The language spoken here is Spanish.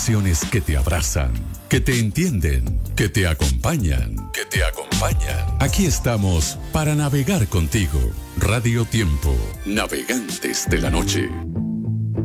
estaciones que te abrazan, que te entienden, que te acompañan, que te acompañan. Aquí estamos para navegar contigo. Radio Tiempo, navegantes de la noche.